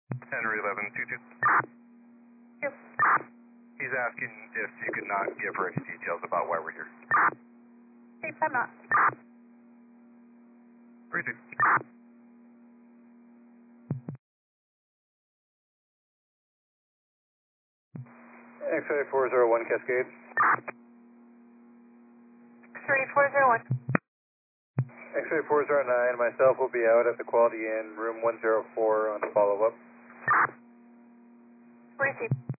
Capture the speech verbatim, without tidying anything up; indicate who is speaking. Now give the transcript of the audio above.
Speaker 1: Henry eleven two two.
Speaker 2: Yep.
Speaker 1: He's asking if you could not give her any details about why we're here.
Speaker 2: Hey, I'm not.
Speaker 1: Proceed. X-ray four zero one Cascade.
Speaker 2: X-ray four zero one.
Speaker 1: X-ray four zero nine, myself will be out at the Quality Inn, room one zero four on follow-up.
Speaker 2: Receive.